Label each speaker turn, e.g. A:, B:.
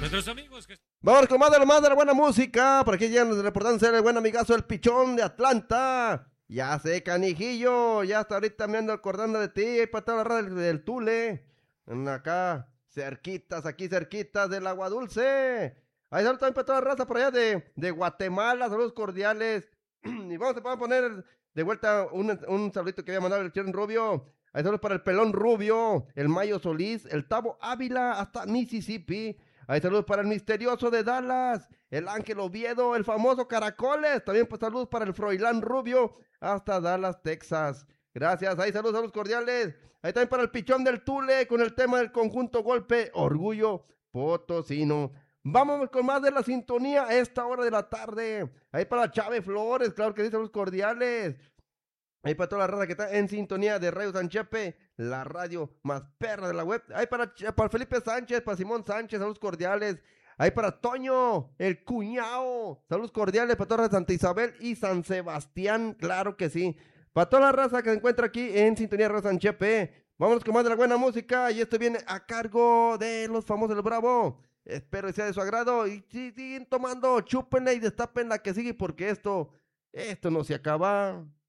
A: Nuestros amigos que...
B: Vamos con más de la buena música. Por aquí llegan reportándose el buen amigazo El Pichón de Atlanta. Ya sé, canijillo. Ya hasta ahorita me ando acordando de ti. Ahí para toda la radio del Tule. Acá, cerquitas, aquí cerquitas del Agua Dulce. Ahí saludos también para toda la raza por allá de Guatemala. Saludos cordiales. Y vamos a poner de vuelta un saludito que había mandado el Chern Rubio. Ahí saludos para el Pelón Rubio, el Mayo Solís, el Tavo Ávila hasta Mississippi. Ahí saludos para el misterioso de Dallas, el Ángel Oviedo, el famoso Caracoles. También pues saludos para el Froilán Rubio hasta Dallas, Texas. Gracias, ahí saludos cordiales. Ahí también para el Pichón del Tule con el tema del conjunto Golpe Orgullo Potosino. Vamos con más de la sintonía a esta hora de la tarde. Ahí para Chávez Flores, claro que sí, saludos cordiales. Ahí para toda la raza que está en sintonía de Radio Sanchepe, la radio más perra de la web. Ahí para Felipe Sánchez, para Simón Sánchez, saludos cordiales. Ahí para Toño, el cuñado, saludos cordiales para toda la Santa Isabel y San Sebastián, claro que sí. Para toda la raza que se encuentra aquí en sintonía de Radio Sanchepe, vámonos con más de la buena música. Y esto viene a cargo de los famosos del Bravo. Espero que sea de su agrado. Y si siguen tomando, chúpenla y destapen la que sigue porque esto no se acaba.